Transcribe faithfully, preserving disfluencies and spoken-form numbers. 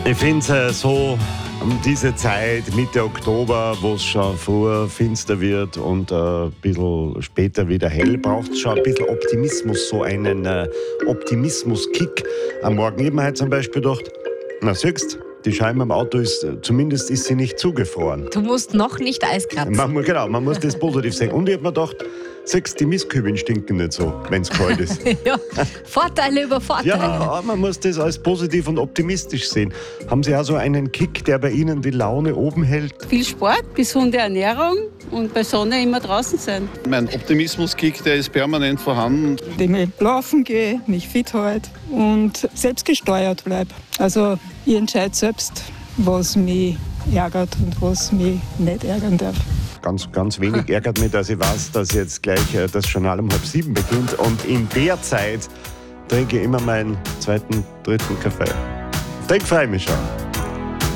Ich finde es äh, so, um diese Zeit, Mitte Oktober, wo es schon früher finster wird und äh, ein bisschen später wieder hell, braucht es schon ein bisschen Optimismus, so einen äh, Optimismus-Kick am Morgen. Ich habe mir heute zum Beispiel gedacht, na siehst, die Scheibe am Auto ist, zumindest ist sie nicht zugefroren. Du musst noch nicht Eis kratzen. Man, genau, man muss das positiv sehen. Und ich habe mir gedacht, siehst, die Mistkübeln stinken nicht so, wenn es kalt ist. Ja, Vorteile über Vorteile. Ja, man muss das als positiv und optimistisch sehen. Haben Sie auch so einen Kick, der bei Ihnen die Laune oben hält? Viel Sport, gesunde Ernährung und bei Sonne immer draußen sein. Mein Optimismus-Kick, der ist permanent vorhanden. Indem ich laufen gehe, mich fit halte und selbstgesteuert bleibe. Also ich entscheide selbst, was mich ärgert und was mich nicht ärgern darf. Ganz, ganz wenig ärgert mich, dass ich weiß, dass jetzt gleich äh, das Journal um halb sieben beginnt. Und in der Zeit trinke ich immer meinen zweiten, dritten Kaffee. Auf den freue ich mich schon.